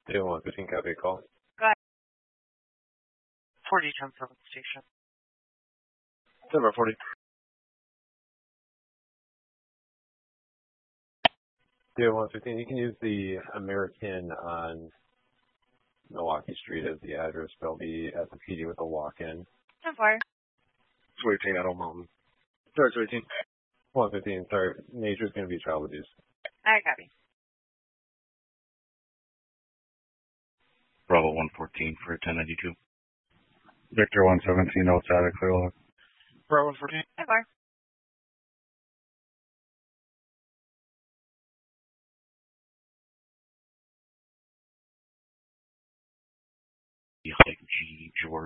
Day 115, copy call. Go ahead. 4010 station. 740. Day 115, you can use the American on Milwaukee Street as the address. They'll be at the PD with a walk-in. 10-4. 218 Meadow Mountain. Sorry, 218. 115, sorry. Nature's going to be child abuse. Alright, copy. Bravo 114 for 1092. Victor 117, outside of Clearlock. Bravo 114. 10-4. G George.